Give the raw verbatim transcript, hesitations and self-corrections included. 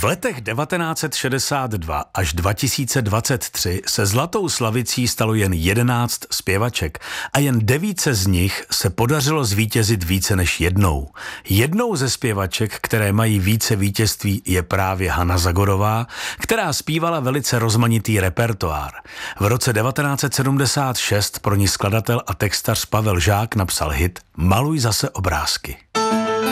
V letech devatenáct set šedesát dva až dva tisíce dvacet tři se Zlatou slavicí stalo jen jedenáct zpěvaček a jen devíce z nich se podařilo zvítězit více než jednou. Jednou ze zpěvaček, které mají více vítězství, je právě Hana Zagorová, která zpívala velice rozmanitý repertoár. V roce devatenáct set sedmdesát šest pro ní skladatel a textař Pavel Žák napsal hit Maluj zase obrázky.